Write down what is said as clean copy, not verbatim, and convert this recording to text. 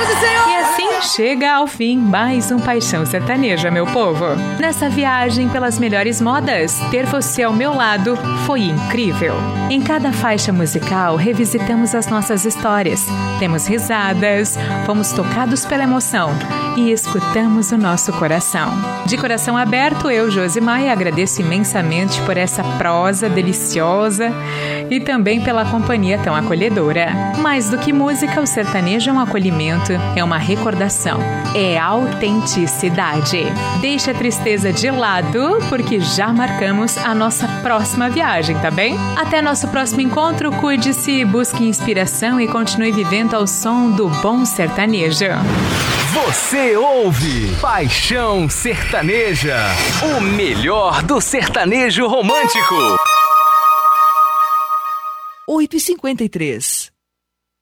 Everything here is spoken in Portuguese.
Aplaude, Senhor! E assim chega ao fim mais um Paixão Sertaneja, meu povo. Nessa viagem pelas melhores modas, ter você ao meu lado foi incrível. Em cada faixa musical, revisitamos as nossas histórias, temos risadas, fomos tocados pela emoção e escutamos o nosso coração. De coração aberto, eu, Josi Maia, agradeço imensamente por essa prosa deliciosa e também pela companhia tão acolhedora. Mais do que música, o sertanejo é um acolhimento, é uma recordação, é autenticidade. Deixe a tristeza de lado, porque já marcamos a nossa próxima viagem, tá bem? Até nosso próximo encontro, cuide-se, busque inspiração e continue vivendo ao som do bom sertanejo. Você ouve Paixão Sertaneja, o melhor do sertanejo romântico. 8h53.